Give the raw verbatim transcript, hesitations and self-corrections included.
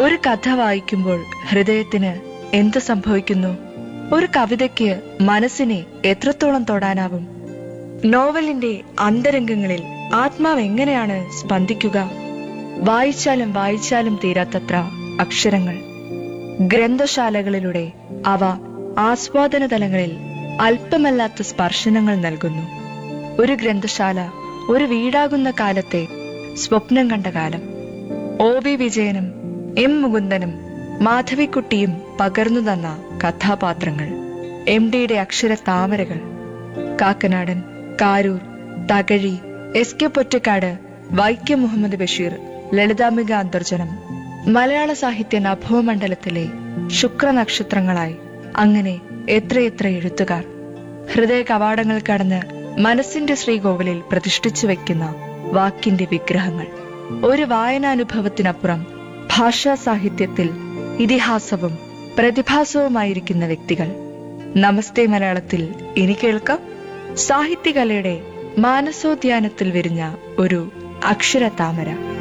ഒരു കഥ വായിക്കുമ്പോൾ ഹൃദയത്തിന് എന്ത് സംഭവിക്കുന്നു? ഒരു കവിതയ്ക്ക് മനസ്സിനെ എത്രത്തോളം തൊടാനാവും? നോവലിന്റെ അന്തരംഗങ്ങളിൽ ആത്മാവ് എങ്ങനെയാണ് സ്പന്ദിക്കുക? വായിച്ചാലും വായിച്ചാലും തീരാത്തത്ര അക്ഷരങ്ങൾ. ഗ്രന്ഥശാലകളിലൂടെ അവ ആസ്വാദന തലങ്ങളിൽ അല്പമല്ലാത്ത സ്പർശനങ്ങൾ നൽകുന്നു. ഒരു ഗ്രന്ഥശാല ഒരു വീടാകുന്ന കാലത്തെ സ്വപ്നം കണ്ട കാലം. ഒ വി വിജയനും എം മുകുന്ദനും മാധവിക്കുട്ടിയും പകർന്നു തന്ന കഥാപാത്രങ്ങൾ, എം ഡിയുടെ അക്ഷര താമരകൾ. കാക്കനാടൻ, കാരൂർ, തകഴി, എസ് കെ പൊറ്റക്കാട്, വൈക്കം മുഹമ്മദ് ബഷീർ, ലളിതാംബിക അന്തർജനം, മലയാള സാഹിത്യ നഭോമണ്ഡലത്തിലെ ശുക്രനക്ഷത്രങ്ങളായി അങ്ങനെ എത്രയെത്ര എഴുത്തുകാർ. ഹൃദയ കവാടങ്ങൾ കടന്ന് മനസ്സിന്റെ ശ്രീകോവിലിൽ പ്രതിഷ്ഠിച്ചു വെക്കുന്ന വാക്കിന്റെ വിഗ്രഹങ്ങൾ. ഒരു വായനാനുഭവത്തിനപ്പുറം ഭാഷാ സാഹിത്യത്തിൽ ഇതിഹാസവും പ്രതിഭാസവുമായിരിക്കുന്ന വ്യക്തികൾ. നമസ്തേ മലയാളത്തിൽ ഇനി കേൾക്കാം സാഹിത്യകലയുടെ മാനസോദ്യാനത്തിൽ വിരിഞ്ഞ ഒരു അക്ഷര താമര.